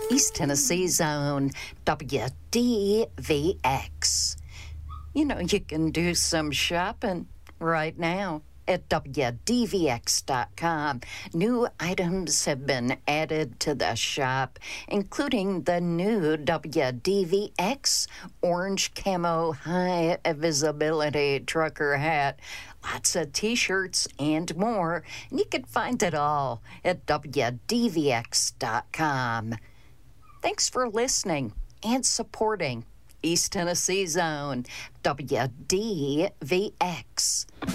East Tennessee Zone, WDVX. You know, you can do some shopping right now at WDVX.com. New items have been added to the shop, including the new WDVX orange camo high visibility trucker hat, lots of t-shirts and more, and you can find it all at WDVX.com. Thanks for listening and supporting East Tennessee Zone, WDVX.